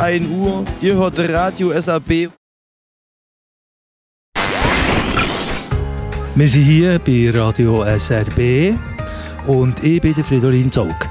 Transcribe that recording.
1 Uhr. Ihr hört Radio SAB. Wir sind hier bei Radio SRB und ich bin der Fridolin Zaug.